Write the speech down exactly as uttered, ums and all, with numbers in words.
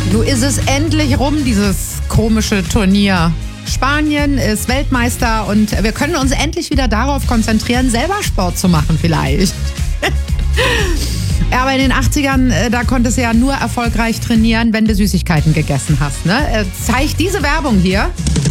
So ist es endlich rum, dieses komische Turnier. Spanien ist Weltmeister und wir können uns endlich wieder darauf konzentrieren, selber Sport zu machen vielleicht. Ja, aber in den achtzigern, da konntest du ja nur erfolgreich trainieren, wenn du Süßigkeiten gegessen hast. Ne? Zeigt diese Werbung hier.